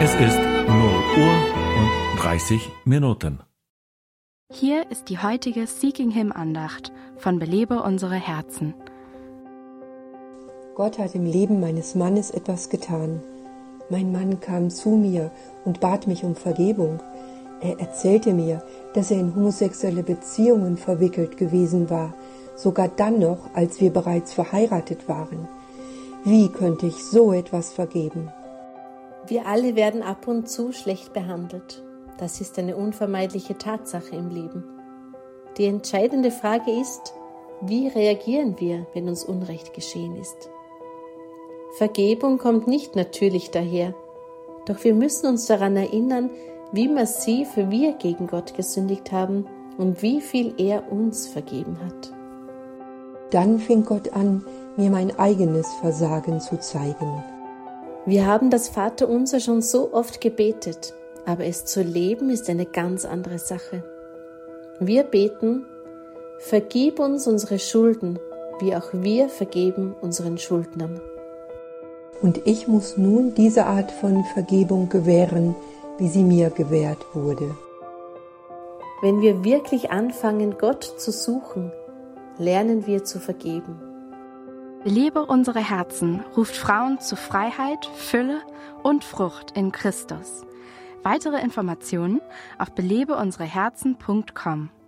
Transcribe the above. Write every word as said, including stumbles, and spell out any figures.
Es ist null Uhr und dreißig Minuten. Hier ist die heutige Seeking Him Andacht von Belebe unsere Herzen. Gott hat im Leben meines Mannes etwas getan. Mein Mann kam zu mir und bat mich um Vergebung. Er erzählte mir, dass er in homosexuelle Beziehungen verwickelt gewesen war, sogar dann noch, als wir bereits verheiratet waren. Wie könnte ich so etwas vergeben? Wir alle werden ab und zu schlecht behandelt. Das ist eine unvermeidliche Tatsache im Leben. Die entscheidende Frage ist, wie reagieren wir, wenn uns Unrecht geschehen ist? Vergebung kommt nicht natürlich daher, doch wir müssen uns daran erinnern, wie massiv wir gegen Gott gesündigt haben und wie viel er uns vergeben hat. Dann fing Gott an, mir mein eigenes Versagen zu zeigen. Wir haben das Vaterunser schon so oft gebetet, aber es zu leben ist eine ganz andere Sache. Wir beten, vergib uns unsere Schulden, wie auch wir vergeben unseren Schuldnern. Und ich muss nun diese Art von Vergebung gewähren, wie sie mir gewährt wurde. Wenn wir wirklich anfangen, Gott zu suchen, lernen wir zu vergeben. Belebe unsere Herzen ruft Frauen zu Freiheit, Fülle und Frucht in Christus. Weitere Informationen auf belebe unsere herzen punkt com.